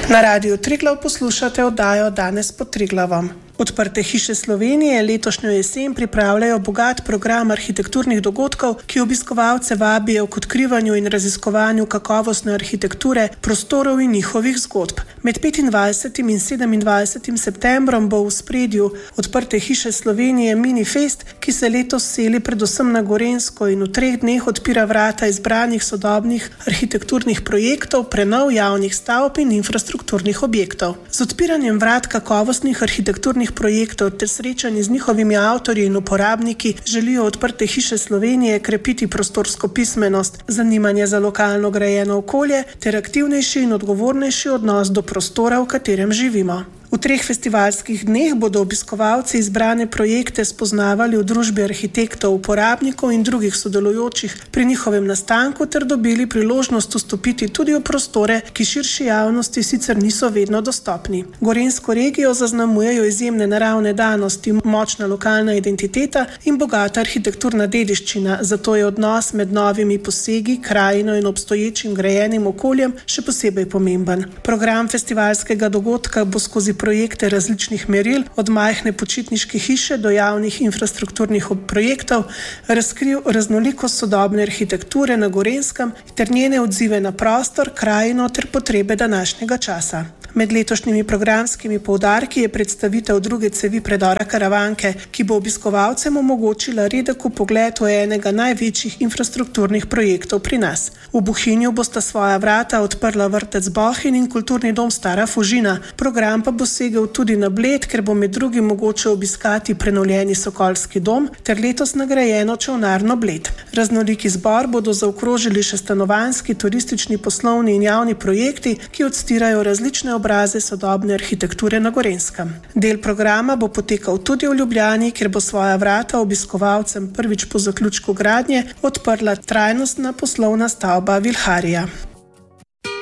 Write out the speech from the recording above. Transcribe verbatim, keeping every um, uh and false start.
Na Radiu Triglav poslušate oddajo Danes pod Triglavom. Odprte hiše Slovenije letošnjo jesen pripravljajo bogat program arhitekturnih dogodkov, ki obiskovalce vabijo k odkrivanju in raziskovanju kakovostne arhitekture, prostorov in njihovih zgodb. Med petindvajsetim in sedemindvajsetim septembrom bo v ospredju Odprte hiše Slovenije Minifest, ki se letos seli predvsem na Gorenjsko in v treh dneh odpira vrata izbranih sodobnih arhitekturnih projektov, prenov javnih stavb in infrastrukturnih objektov. Z odpiranjem vrat kakovostnih arhitekturnih projektov ter srečanji z njihovimi avtorji in uporabniki želijo Odprte hiše Slovenije krepiti prostorsko pismenost, zanimanje za lokalno grajeno okolje ter aktivnejši in odgovornejši odnos do prostora, v katerem živimo. V treh festivalskih dneh bodo obiskovalci izbrane projekte spoznavali v družbi arhitektov, uporabnikov in drugih sodelujočih pri njihovem nastanku ter dobili priložnost vstopiti tudi v prostore, ki širši javnosti sicer niso vedno dostopni. Gorenjsko regijo zaznamujejo izjemne naravne danosti, močna lokalna identiteta in bogata arhitekturna dediščina, zato je odnos med novimi posegi, krajino in obstoječim grajenim okoljem še posebej pomemben. Program festivalskega dogodka bo skozi projekte različnih meril, od majhne počitniške hiše do javnih infrastrukturnih projektov, razkril raznolikost sodobne arhitekture na Gorenjskem ter njene odzive na prostor, krajino ter potrebe današnjega časa. Med letošnjimi programskimi poudarki je predstavitev druge cevi predora Karavanke, ki bo obiskovalcem omogočila redek vpogled v enega največjih infrastrukturnih projektov pri nas. V Bohinju bosta svoja vrata odprla vrtec Bohinj in kulturni dom Stara Fužina. Program pa bo segel tudi na Bled, ker bo med drugim mogoče obiskati prenovljeni Sokolski dom ter letos nagrajeno čolnarno Bled. Raznoliki zbor bodo zaokrožili še stanovanjski, turistični, poslovni in javni projekti, ki odstirajo različne obraze sodobne arhitekture na Gorenjskem. Del programa bo potekal tudi v Ljubljani, kjer bo svoja vrata obiskovalcem prvič po zaključku gradnje odprla trajnostna poslovna stavba Vilharija.